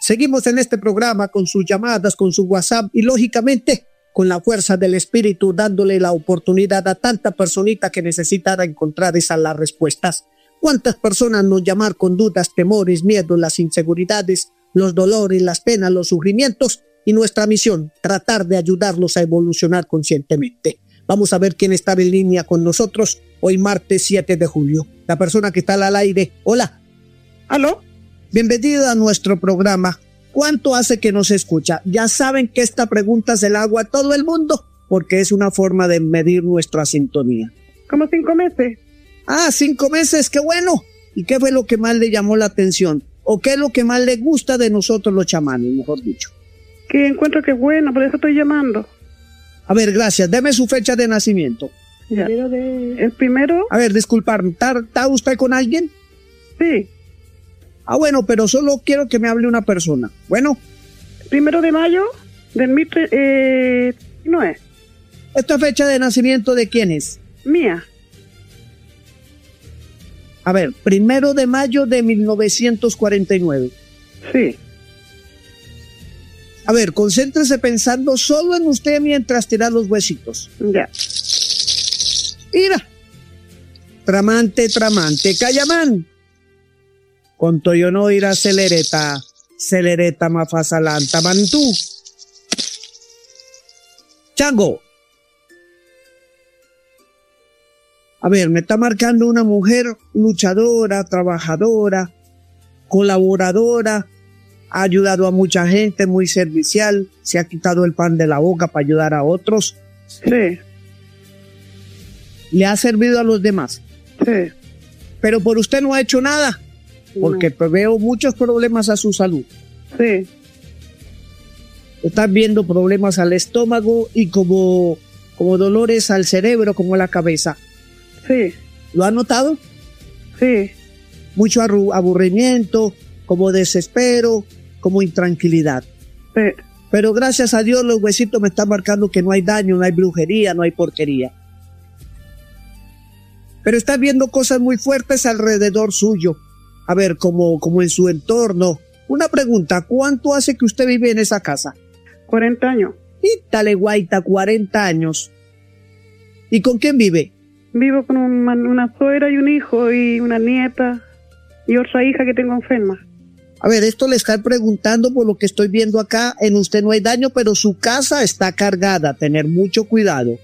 Seguimos en este programa con sus llamadas, con su WhatsApp y lógicamente con la fuerza del espíritu, dándole la oportunidad a tanta personita que necesitara encontrar esas las respuestas. ¿Cuántas personas nos llamar con dudas, temores, miedos, las inseguridades, los dolores, las penas, los sufrimientos? Y nuestra misión, tratar de ayudarlos a evolucionar conscientemente. Vamos a ver quién está en línea con nosotros hoy martes 7 de julio. La persona que está al aire. Hola. ¿Aló? Bienvenido a nuestro programa. ¿Cuánto hace que nos escucha? Ya saben que esta pregunta se la hago a todo el mundo porque es una forma de medir nuestra sintonía. Como 5 meses. 5 meses, qué bueno. ¿Y qué fue lo que más le llamó la atención? ¿O qué es lo que más le gusta de nosotros los chamanes, mejor dicho? Que encuentro que es bueno, por eso estoy llamando. A ver, gracias. Deme su fecha de nacimiento. Ya. ¿El primero? A ver, disculparme. ¿Está usted con alguien? Sí. Bueno, pero solo quiero que me hable una persona. Bueno. 1 de mayo del 2009. ¿Esta fecha de nacimiento de quién es? Mía. A ver, 1 de mayo de 1949. Sí. A ver, concéntrese pensando solo en usted mientras tira los huesitos. Ya. Mira. Tramante, Cayamán. Conto yo no irá celereta mafasalanta mantú. Chango. A ver, me está marcando una mujer luchadora, trabajadora, colaboradora, ha ayudado a mucha gente, muy servicial, se ha quitado el pan de la boca para ayudar a otros. Sí. Le ha servido a los demás. Sí. Pero por usted no ha hecho nada, porque veo muchos problemas a su salud. Sí. Están viendo problemas al estómago y como dolores al cerebro, como a la cabeza. Sí. ¿Lo ha notado? Sí. Mucho aburrimiento, como desespero, como intranquilidad. Sí. Pero gracias a Dios los huesitos me están marcando que no hay daño, no hay brujería, no hay porquería. Pero están viendo cosas muy fuertes alrededor suyo. A ver, como en su entorno. Una pregunta, ¿cuánto hace que usted vive en esa casa? 40 años. Ítale guaita, 40 años. ¿Y con quién vive? Vivo con una suegra y un hijo y una nieta y otra hija que tengo enferma. A ver, esto le están preguntando por lo que estoy viendo acá. En usted no hay daño, pero su casa está cargada. Tener mucho cuidado.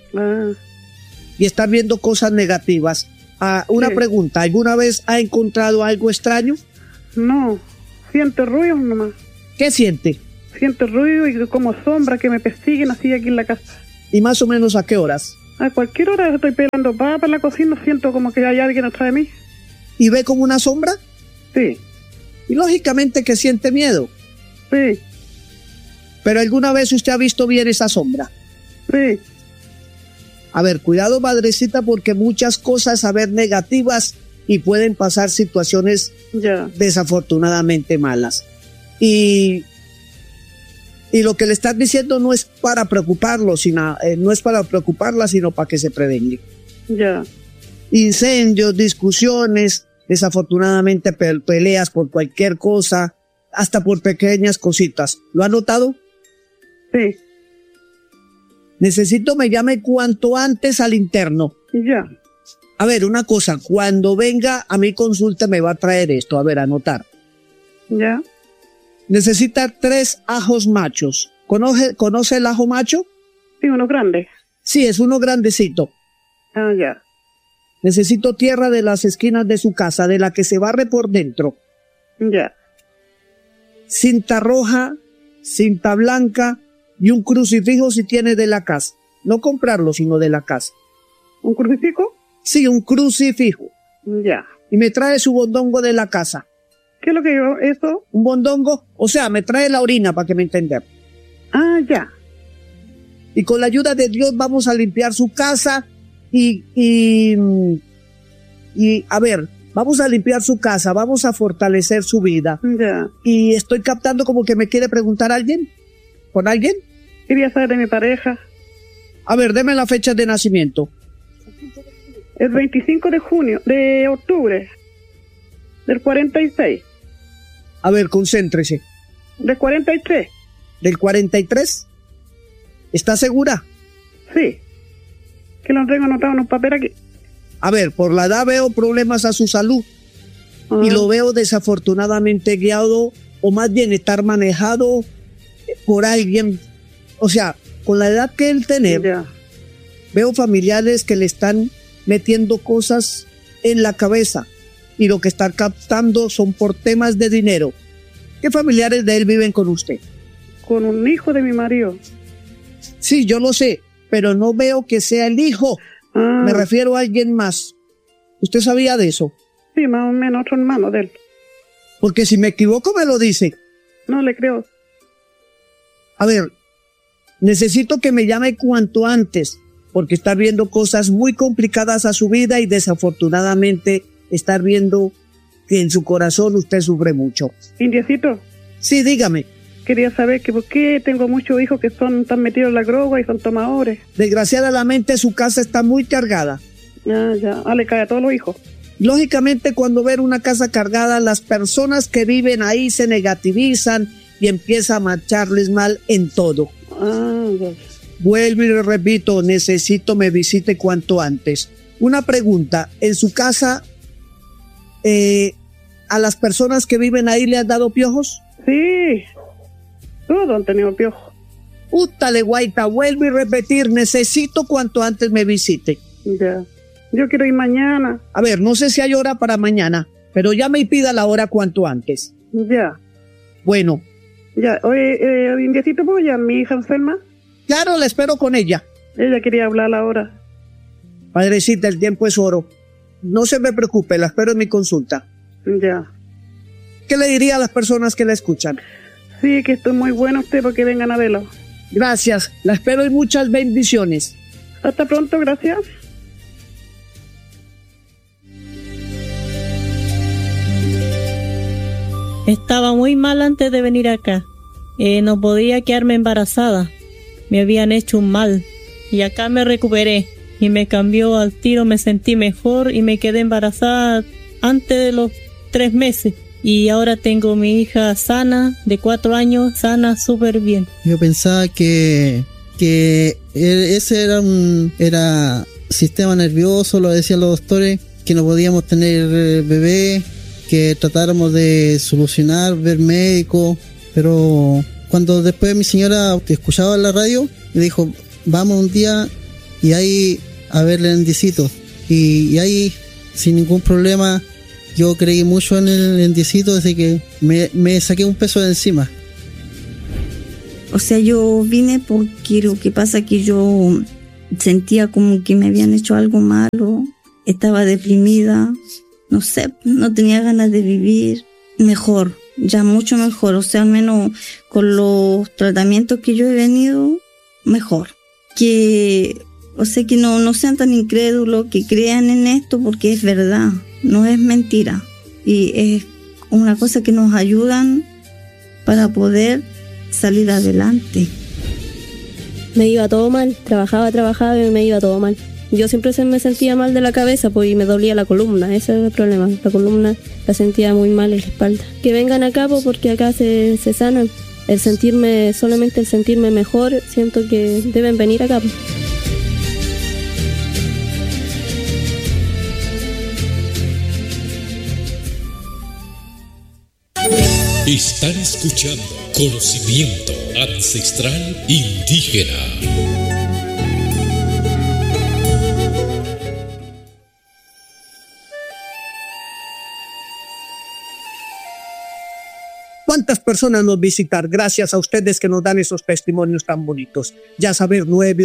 Y están viendo cosas negativas. Una pregunta, ¿alguna vez ha encontrado algo extraño? No, siento ruido nomás. ¿Qué siente? Siento ruido y como sombras que me persiguen así aquí en la casa. ¿Y más o menos a qué horas? A cualquier hora estoy pelando papas en la cocina, siento como que hay alguien atrás de mí. ¿Y ve como una sombra? Sí. Y lógicamente que siente miedo. Sí. ¿Pero alguna vez usted ha visto bien esa sombra? Sí. A ver, cuidado madrecita, porque muchas cosas a ver negativas y pueden pasar situaciones desafortunadamente malas. Y lo que le están diciendo no es para preocuparlo, no es para preocuparla, sino para que se prevenga. Ya. Incendios, discusiones, desafortunadamente peleas por cualquier cosa, hasta por pequeñas cositas. ¿Lo ha notado? Sí. Necesito me llame cuanto antes al interno. Ya. A ver, una cosa, cuando venga a mi consulta me va a traer esto, a ver, anotar. Ya. Necesita 3 ajos machos. ¿Conoce el ajo macho? Sí, uno grande. Sí, es uno grandecito. Ya. Necesito tierra de las esquinas de su casa, de la que se barre por dentro. Ya. Cinta roja, cinta blanca y un crucifijo si tiene de la casa. No comprarlo, sino de la casa. ¿Un crucifijo? Sí, un crucifijo. Ya. Y me trae su bondongo de la casa. ¿Qué es lo que yo, eso? Un bondongo, o sea, me trae la orina para que me entienda. Ya. Y con la ayuda de Dios vamos a limpiar su casa y a ver, vamos a limpiar su casa, vamos a fortalecer su vida. Ya. Y estoy captando como que me quiere preguntar alguien. ¿Con alguien? Quería saber de mi pareja. A ver, deme la fecha de nacimiento. El 25 de octubre del 46. A ver, concéntrese. De 43. ¿Del 43? ¿Está segura? Sí. Que lo tengo anotado en un papel aquí. A ver, por la edad veo problemas a su salud. Ajá. Y lo veo desafortunadamente guiado, o más bien estar manejado por alguien. O sea, con la edad que él tiene, Ya. veo familiares que le están metiendo cosas en la cabeza y lo que están captando son por temas de dinero. ¿Qué familiares de él viven con usted? Con un hijo de mi marido. Sí, yo lo sé, pero no veo que sea el hijo. Ah, Me refiero a alguien más. ¿Usted sabía de eso? sí, más o menos otro hermano de él. Porque si me equivoco me lo dice. No le creo. A ver, necesito que me llame cuanto antes, porque está viendo cosas muy complicadas a su vida y desafortunadamente está viendo que en su corazón usted sufre mucho. Indiecito, Sí, dígame. quería saber que por qué tengo muchos hijos que están metidos en la droga y son tomadores. Desgraciadamente su casa está muy cargada. Ya. Le cae a todos los hijos. Lógicamente, cuando ven una casa cargada, las personas que viven ahí se negativizan y empieza a marcharles mal en todo. Ya. Vuelvo y le repito, necesito me visite cuanto antes. Una pregunta, ¿en su casa a las personas que viven ahí le han dado piojos? Sí. Todos han tenido piojos. Útale, guaita, vuelvo y repetir, necesito cuanto antes me visite. Ya. Yo quiero ir mañana. A ver, no sé si hay hora para mañana, pero llame y pida la hora cuanto antes. Ya. Bueno, Ya. Oye, Indiecito, ¿puedo llamar a mi hija Anselma? claro, la espero con ella. Ella quería hablar ahora. Padrecita, el tiempo es oro. No se me preocupe, la espero en mi consulta. Ya. ¿Qué le diría a las personas que la escuchan? Sí, que estoy muy bueno usted porque vengan a verlo. Gracias, la espero y muchas bendiciones. Hasta pronto, gracias. Estaba muy mal antes de venir acá. No podía quedarme embarazada. Me habían hecho un mal. Y acá me recuperé. Y me cambió al tiro, me sentí mejor y me quedé embarazada antes de los 3 meses. Y ahora tengo mi hija sana, de 4 años, sana súper bien. Yo pensaba que ese era sistema nervioso, lo decían los doctores, que no podíamos tener bebé, que tratáramos de solucionar, ver médico, pero cuando después mi señora escuchaba en la radio, me dijo, vamos un día y ahí a verle el indiecito, y ahí sin ningún problema. Yo creí mucho en el indiecito, así que me saqué un peso de encima. O sea, yo vine porque lo que pasa es que yo sentía como que me habían hecho algo malo, estaba deprimida, no sé, no tenía ganas de vivir. Mejor, ya mucho mejor, o sea, al menos con los tratamientos que yo he venido, mejor. O sea, que no sean tan incrédulos, que crean en esto porque es verdad, no es mentira. Y es una cosa que nos ayudan para poder salir adelante. Me iba todo mal, trabajaba y me iba todo mal. Yo siempre me sentía mal de la cabeza, pues, y me dolía la columna, ese es el problema. La columna la sentía muy mal en la espalda. Que vengan acá, pues, porque acá se sanan. Solamente el sentirme mejor, siento que deben venir acá, pues. Están escuchando Conocimiento Ancestral Indígena. ¿Cuántas personas nos visitan? Gracias a ustedes que nos dan esos testimonios tan bonitos. Ya saber,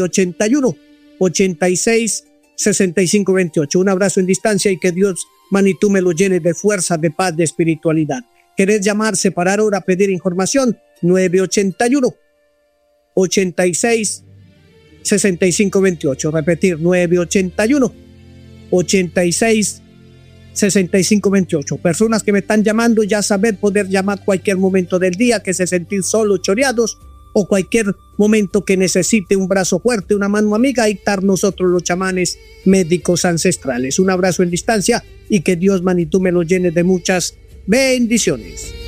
981-86-6528. Un abrazo en distancia y que Dios, Manitú, me lo llene de fuerza, de paz, de espiritualidad. ¿Querés llamar, separar hora, pedir información? 981-86-6528. Repetir, 981-86-6528. Personas que me están llamando, ya saber, poder llamar cualquier momento del día, que se sentir solo, choreados, o cualquier momento que necesite un brazo fuerte, una mano amiga, ahí estar nosotros los chamanes médicos ancestrales. Un abrazo en distancia y que Dios, Manitú, me lo llene de muchas bendiciones.